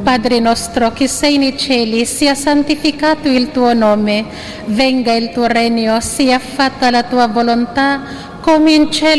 Padre nostro che sei nei cieli, sia santificato il tuo nome, venga il tuo regno, sia fatta la tua volontà come in cielo